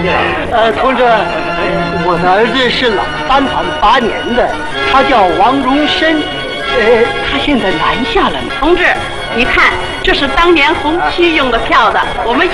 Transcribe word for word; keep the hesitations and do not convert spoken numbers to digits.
呃，同志，我的儿子是老三团八年的，他叫王荣生，呃，他现在南下了呢。 同志，你看，这是当年红旗用的票子，我们。